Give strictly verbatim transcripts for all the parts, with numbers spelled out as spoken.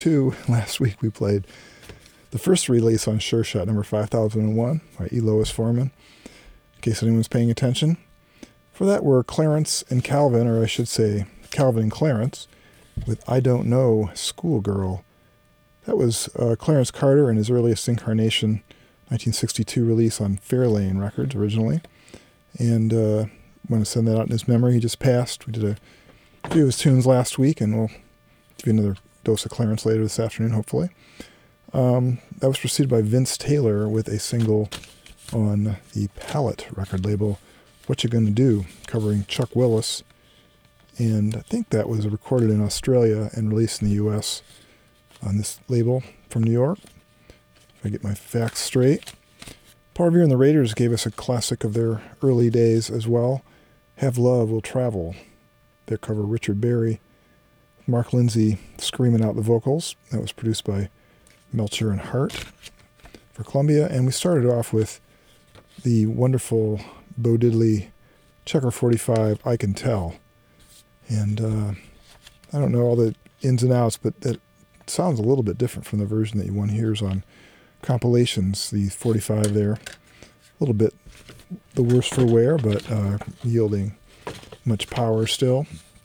Two, last week we played the first release on Sure Shot, number five thousand one, by E. Lois Forman, in case anyone's paying attention. For that were Clarence and Calvin, or I should say Calvin and Clarence, with I Don't Know, Schoolgirl. That was uh, Clarence Carter in his earliest incarnation, nineteen sixty-two release on Fairlane Records originally. And uh, I'm going to send that out in his memory. He just passed. We did a few of his tunes last week, and we'll give you another dose of Clarence later this afternoon, hopefully. Um, that was preceded by Vince Taylor with a single on the Palette record label, What You Gonna Do, covering Chuck Willis. And I think that was recorded in Australia and released in the U S on this label from New York, if I get my facts straight. Paul Revere and the Raiders gave us a classic of their early days as well, Have Love Will Travel. Their cover, Richard Berry, Mark Lindsay screaming out the vocals. That was produced by Melcher and Hart for Columbia. And we started off with the wonderful Bo Diddley Checker forty-five, I Can Tell. And uh, I don't know all the ins and outs, but that sounds a little bit different from the version that one hears on compilations, the forty-five there. A little bit the worse for wear, but uh, yielding much power still.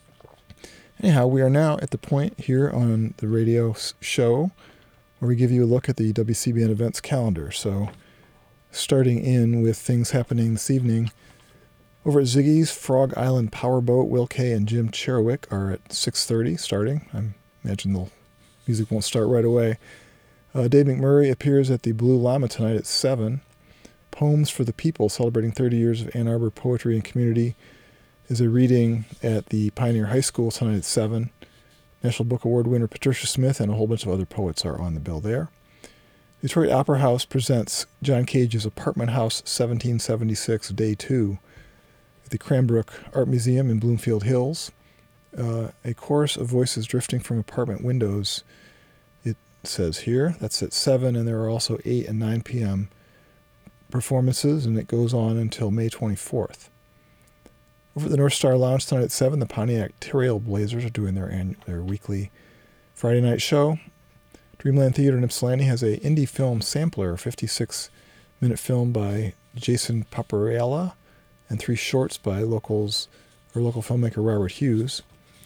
Anyhow, we are now at the point here on the radio show where we give you a look at the W C B N events calendar. So starting in with things happening this evening, over at Ziggy's, Frog Island Powerboat, Will Kay and Jim Cherowick are at six thirty starting. I imagine the music won't start right away. Uh, Dave McMurray appears at the Blue Llama tonight at seven. Poems for the People, celebrating thirty years of Ann Arbor poetry and community, is a reading at the Pioneer High School tonight at seven. National Book Award winner Patricia Smith and a whole bunch of other poets are on the bill there. Detroit Opera House presents John Cage's Apartment House seventeen seventy-six, Day two, at the Cranbrook Art Museum in Bloomfield Hills. Uh, a chorus of voices drifting from apartment windows, it says here. That's at seven, and there are also eight and nine p.m. performances, and it goes on until May twenty-fourth. Over at the North Star Lounge tonight at seven, the Pontiac Trailblazers are doing their annual, their weekly Friday night show. Dreamland Theater in Ypsilanti has a indie film sampler, a fifty-six minute film by Jason Paparella, and three shorts by locals or local filmmaker Robert Hughes.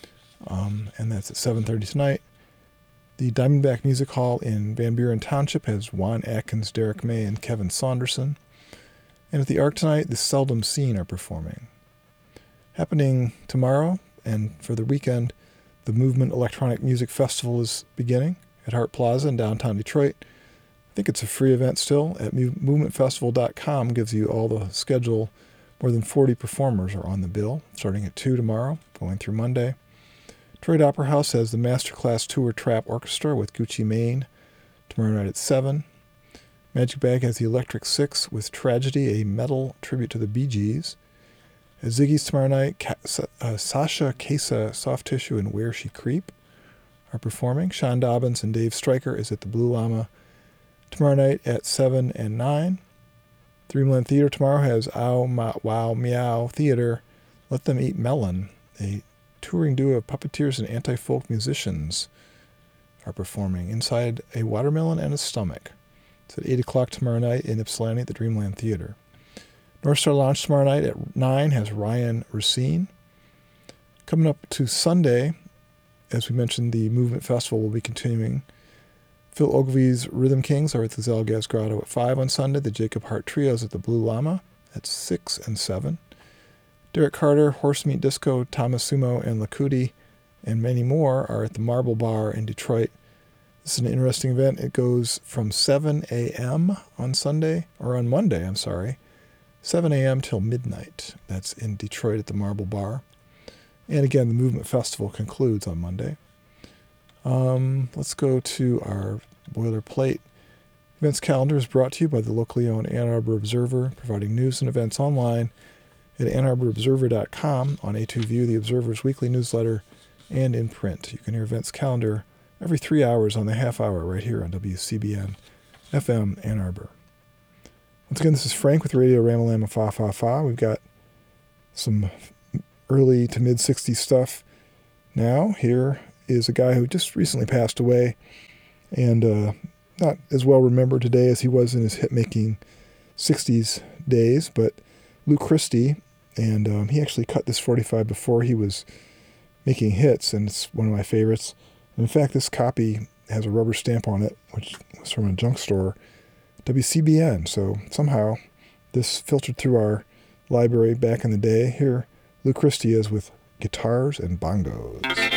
Um, and that's at seven thirty tonight. The Diamondback Music Hall in Van Buren Township has Juan Atkins, Derek May, and Kevin Saunderson. And at the Arc tonight, the Seldom Seen are performing. Happening tomorrow and for the weekend, the Movement Electronic Music Festival is beginning at Hart Plaza in downtown Detroit. I think it's a free event still. At movement festival dot com gives you all the schedule. More than forty performers are on the bill, starting at two tomorrow, going through Monday. Detroit Opera House has the Masterclass Tour Trap Orchestra with Gucci Mane tomorrow night at seven. Magic Bag has the Electric Six with Tragedy, a metal tribute to the Bee Gees. At Ziggy's tomorrow night, Ka- uh, Sasha Kesa, Soft Tissue, and Where She Creep are performing. Sean Dobbins and Dave Stryker is at the Blue Llama tomorrow night at seven and nine. Dreamland Theater tomorrow has Ow, Ma, Wow, Meow Theater, Let Them Eat Melon, a touring duo of puppeteers and anti-folk musicians are performing inside a watermelon and a stomach. It's at eight o'clock tomorrow night in Ypsilanti at the Dreamland Theater. North Star Lounge tomorrow night at nine has Ryan Racine. Coming up to Sunday, as we mentioned, the Movement Festival will be continuing. Phil Ogilvy's Rhythm Kings are at the Zalgaz Grotto at five on Sunday. The Jacob Hart Trios at the Blue Llama at six and seven. Derek Carter, Horse Meat Disco, Thomas Sumo, and Lakudi, and many more are at the Marble Bar in Detroit. This is an interesting event. It goes from seven a.m. on Sunday, or on Monday, I'm sorry, seven a.m. till midnight. That's in Detroit at the Marble Bar. And again, the Movement Festival concludes on Monday. Um, let's go to our boilerplate. Events calendar is brought to you by the locally owned Ann Arbor Observer, providing news and events online at ann arbor observer dot com, on A two View, the Observer's weekly newsletter, and in print. You can hear events calendar every three hours on the half hour right here on W C B N F M Ann Arbor. Once again, this is Frank with Radio Ramalama Fa Fa Fa. We've got some early to mid-sixties stuff now here is a guy who just recently passed away, and uh, not as well remembered today as he was in his hit-making sixties days, but Lou Christie, and um, he actually cut this forty-five before he was making hits, and it's one of my favorites. And in fact, this copy has a rubber stamp on it, which was from a junk store, W C B N. So somehow this filtered through our library back in the day. Here, Lou Christie is with Guitars and Bongos.